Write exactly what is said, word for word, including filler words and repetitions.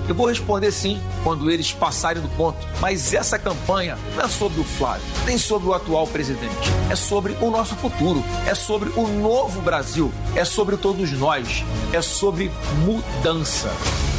Eu vou responder sim quando eles passarem do ponto. Mas essa campanha não é sobre o Flávio, nem sobre o atual presidente. É sobre o nosso futuro, é sobre o novo Brasil, é sobre todos nós, é sobre mudança.